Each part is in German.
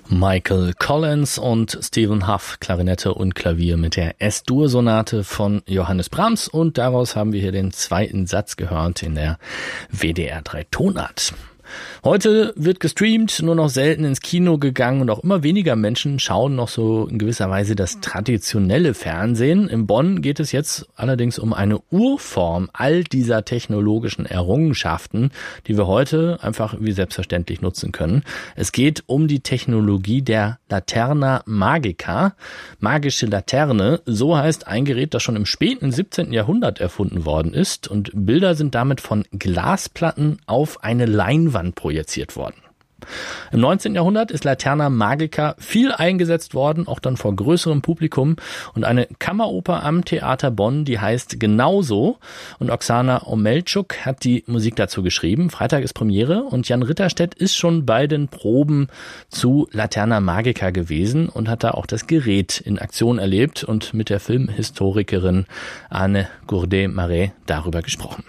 Michael Collins und Stephen Hough, Klarinette und Klavier mit der S-Dur-Sonate von Johannes Brahms. Und daraus haben wir hier den zweiten Satz gehört in der WDR 3 Tonart. Heute wird gestreamt, nur noch selten ins Kino gegangen und auch immer weniger Menschen schauen noch so in gewisser Weise das traditionelle Fernsehen. In Bonn geht es jetzt allerdings um eine Urform all dieser technologischen Errungenschaften, die wir heute einfach wie selbstverständlich nutzen können. Es geht um die Technologie der Laterna Magica. Magische Laterne, so heißt ein Gerät, das schon im späten 17. Jahrhundert erfunden worden ist, und Bilder sind damit von Glasplatten auf eine Leinwand projiziert worden. Im 19. Jahrhundert ist Laterna Magica viel eingesetzt worden, auch dann vor größerem Publikum, und eine Kammeroper am Theater Bonn, die heißt genauso, und Oksana Omelczuk hat die Musik dazu geschrieben. Freitag ist Premiere und Jan Ritterstedt ist schon bei den Proben zu Laterna Magica gewesen und hat da auch das Gerät in Aktion erlebt und mit der Filmhistorikerin Anne Gourdet-Marais darüber gesprochen.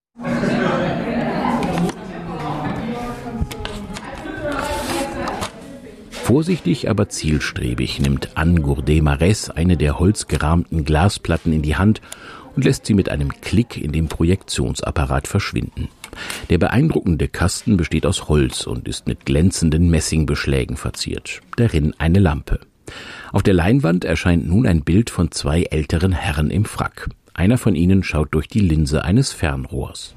Vorsichtig, aber zielstrebig nimmt Anne Gourdet-Marais eine der holzgerahmten Glasplatten in die Hand und lässt sie mit einem Klick in dem Projektionsapparat verschwinden. Der beeindruckende Kasten besteht aus Holz und ist mit glänzenden Messingbeschlägen verziert. Darin eine Lampe. Auf der Leinwand erscheint nun ein Bild von zwei älteren Herren im Frack. Einer von ihnen schaut durch die Linse eines Fernrohrs.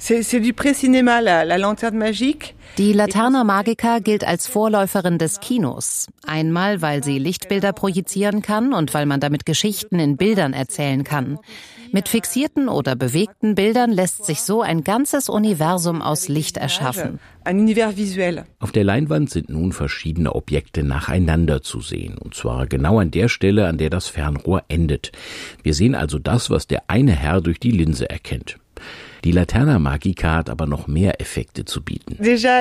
Die Laterna Magica gilt als Vorläuferin des Kinos. Einmal, weil sie Lichtbilder projizieren kann und weil man damit Geschichten in Bildern erzählen kann. Mit fixierten oder bewegten Bildern lässt sich so ein ganzes Universum aus Licht erschaffen. Auf der Leinwand sind nun verschiedene Objekte nacheinander zu sehen, und zwar genau an der Stelle, an der das Fernrohr endet. Wir sehen also das, was der eine Herr durch die Linse erkennt. Die Laterna Magica hat aber noch mehr Effekte zu bieten.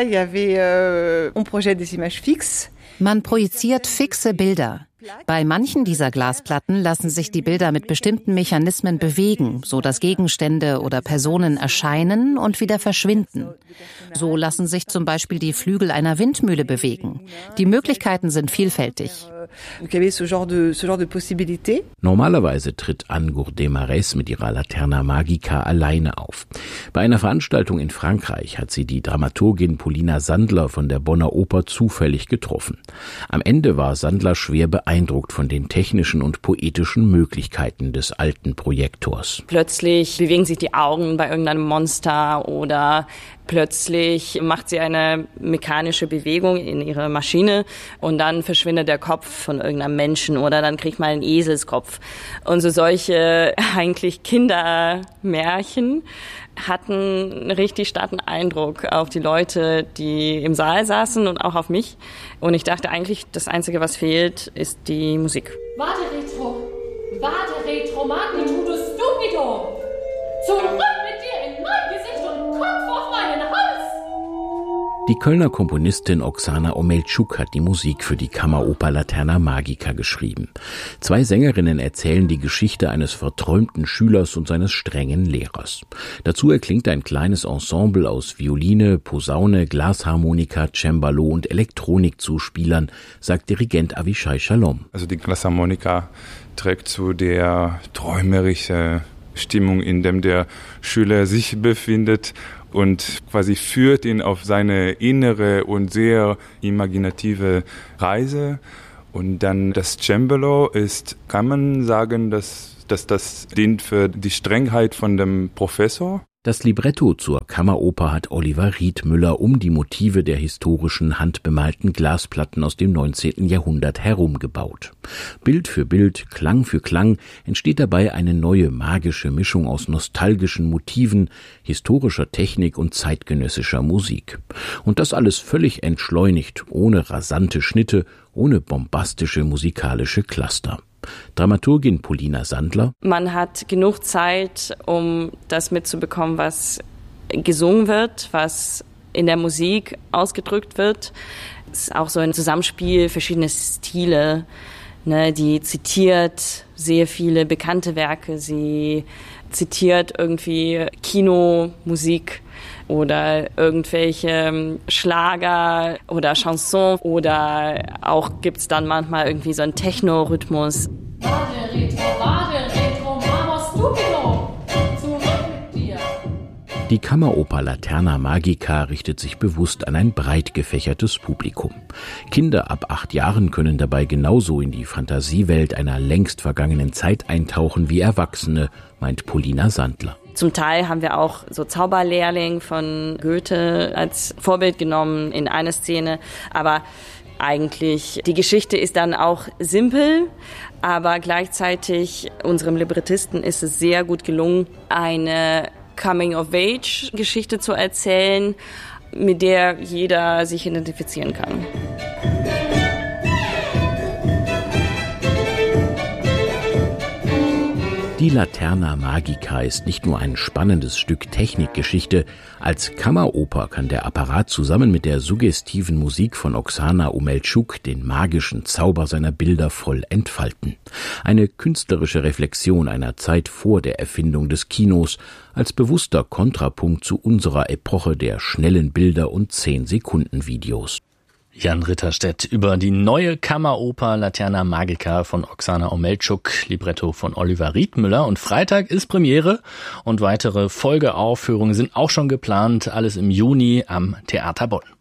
Man projiziert fixe Bilder. Bei manchen dieser Glasplatten lassen sich die Bilder mit bestimmten Mechanismen bewegen, so dass Gegenstände oder Personen erscheinen und wieder verschwinden. So lassen sich zum Beispiel die Flügel einer Windmühle bewegen. Die Möglichkeiten sind vielfältig. Normalerweise tritt Anne Gourdet-Marais mit ihrer Laterna Magica alleine auf. Bei einer Veranstaltung in Frankreich hat sie die Dramaturgin Polina Sandler von der Bonner Oper zufällig getroffen. Am Ende war Sandler schwer beeindruckt von den technischen und poetischen Möglichkeiten des alten Projektors. Plötzlich bewegen sich die Augen bei irgendeinem Monster oder plötzlich macht sie eine mechanische Bewegung in ihrer Maschine und dann verschwindet der Kopf von irgendeinem Menschen oder dann kriegt man einen Eselskopf. Und so solche eigentlich Kindermärchen hatten einen richtig starken Eindruck auf die Leute, die im Saal saßen und auch auf mich. Und ich dachte eigentlich, das Einzige, was fehlt, ist die Musik. Vade retro, magnitudo stupido! Zurück mit dir in mein Gesicht und Kopf auf meinen Hals! Die Kölner Komponistin Oksana Omelczuk hat die Musik für die Kammeroper Laterna Magica geschrieben. Zwei Sängerinnen erzählen die Geschichte eines verträumten Schülers und seines strengen Lehrers. Dazu erklingt ein kleines Ensemble aus Violine, Posaune, Glasharmonika, Cembalo und Elektronikzuspielern, sagt Dirigent Avishai Shalom. Also die Glasharmonika trägt zu der träumerischen Stimmung, in dem der Schüler sich befindet, und quasi führt ihn auf seine innere und sehr imaginative Reise. Und dann das Cembalo ist, kann man sagen, dass das dient für die Strengheit von dem Professor. Das Libretto zur Kammeroper hat Oliver Riedmüller um die Motive der historischen handbemalten Glasplatten aus dem 19. Jahrhundert herumgebaut. Bild für Bild, Klang für Klang entsteht dabei eine neue magische Mischung aus nostalgischen Motiven, historischer Technik und zeitgenössischer Musik. Und das alles völlig entschleunigt, ohne rasante Schnitte, ohne bombastische musikalische Cluster. Dramaturgin Polina Sandler. Man hat genug Zeit, um das mitzubekommen, was gesungen wird, was in der Musik ausgedrückt wird. Es ist auch so ein Zusammenspiel verschiedener Stile. Die zitiert sehr viele bekannte Werke. Sie zitiert irgendwie Kino, Musik. oder irgendwelche Schlager oder Chanson oder auch gibt's dann manchmal irgendwie so einen Techno-Rhythmus. Vade retro, mama stupido. Zurück mit dir. Die Kammeroper Laterna Magica richtet sich bewusst an ein breit gefächertes Publikum. Kinder ab 8 Jahren können dabei genauso in die Fantasiewelt einer längst vergangenen Zeit eintauchen wie Erwachsene, meint Polina Sandler. Zum Teil haben wir auch so Zauberlehrling von Goethe als Vorbild genommen in eine Szene, aber eigentlich, die Geschichte ist dann auch simpel, aber gleichzeitig unserem Librettisten ist es sehr gut gelungen, eine Coming-of-Age-Geschichte zu erzählen, mit der jeder sich identifizieren kann. Die Laterna Magica ist nicht nur ein spannendes Stück Technikgeschichte. Als Kammeroper kann der Apparat zusammen mit der suggestiven Musik von Oksana Omelchuk den magischen Zauber seiner Bilder voll entfalten. Eine künstlerische Reflexion einer Zeit vor der Erfindung des Kinos, als bewusster Kontrapunkt zu unserer Epoche der schnellen Bilder und 10-Sekunden-Videos. Jan Ritterstedt über die neue Kammeroper Laterna Magica von Oksana Omelchuk, Libretto von Oliver Riethmüller. Und Freitag ist Premiere und weitere Folgeaufführungen sind auch schon geplant. Alles im Juni am Theater Bonn.